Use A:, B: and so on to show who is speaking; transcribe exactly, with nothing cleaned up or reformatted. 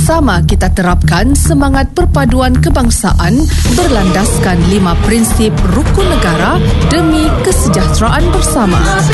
A: Bersama kita terapkan semangat perpaduan kebangsaan berlandaskan lima prinsip rukun negara demi kesejahteraan bersama.